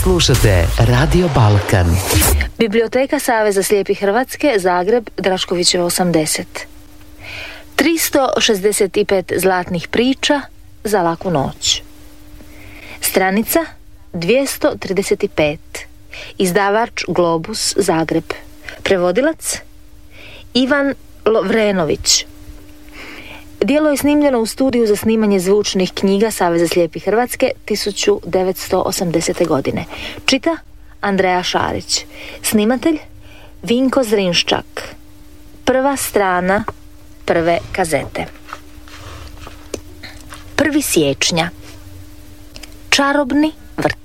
Slušate Radio Balkan. Biblioteka Saveza slijepih Hrvatske, Zagreb, Draškovićeva 80. 365 zlatnih priča za laku noć. Stranica 235. Izdavač Globus, Zagreb. Prevodilac Ivan Lovrenović. Djelo je snimljeno u studiju za snimanje zvučnih knjiga Saveza slijepih Hrvatske 1980. godine. Čita Andreja Šarić. Snimatelj Vinko Zrinščak. Prva strana prve kazete. 1. siječnja. Čarobni vrt.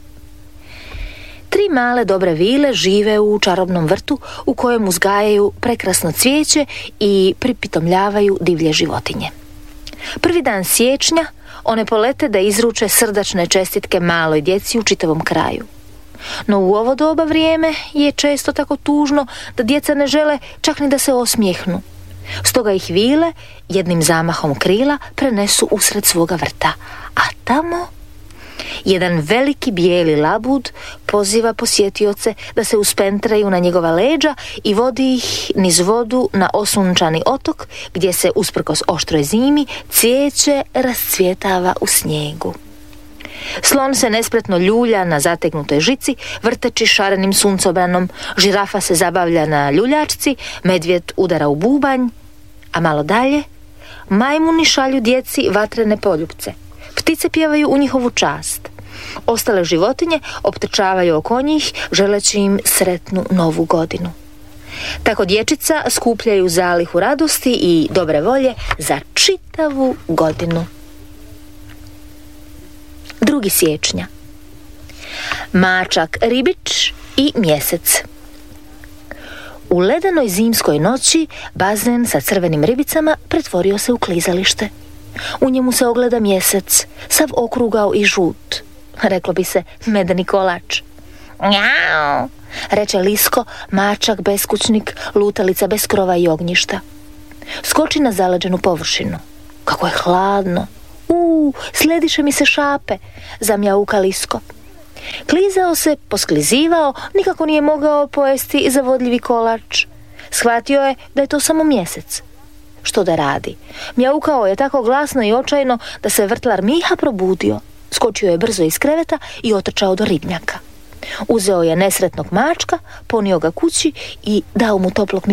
3 male dobre vile žive u čarobnom vrtu u kojem uzgajaju prekrasno cvijeće i pripitomljavaju divlje životinje. Prvi dan siječnja one polete da izruče srdačne čestitke maloj djeci u čitavom kraju. No u ovo doba vrijeme je često tako tužno da djeca ne žele čak ni da se osmijehnu. Stoga ih vile jednim zamahom krila prenesu usred svoga vrta, a tamo jedan veliki bijeli labud poziva posjetioce da se uspentraju na njegova leđa i vodi ih niz vodu na osunčani otok gdje se usprkos oštroj zimi cvijeće rascvjetava u snijegu. Slon se nespretno ljulja na zategnutoj žici, vrteći šarenim suncobranom, žirafa se zabavlja na ljuljačci, medvjed udara u bubanj, a malo dalje majmuni šalju djeci vatrene poljupce. Ptice pjevaju u njihovu čast. Ostale životinje optrčavaju oko njih, želeći im sretnu novu godinu. Tako dječica skupljaju zalihu radosti i dobre volje za čitavu godinu. 2. siječnja. Mačak Ribič i mjesec. U ledenoj zimskoj noći bazen sa crvenim ribicama pretvorio se u klizalište. U njemu se ogleda mjesec, sav okrugao i žut. Reklo bi se medeni kolač. Njau, reče Lisko, mačak beskućnik, lutalica bez krova i ognjišta. Skoči na zaleđenu površinu. Kako je hladno. Slediše mi se šape, zamjauka Lisko. Klizao se, posklizivao, nikako nije mogao pojesti zavodljivi kolač. Shvatio je da je to samo mjesec. Što da radi? Mjaukao je tako glasno i očajno da se vrtlar Miha probudio. Skočio je brzo iz kreveta i otrčao do ribnjaka. Uzeo je nesretnog mačka, ponio ga kući i dao mu toplog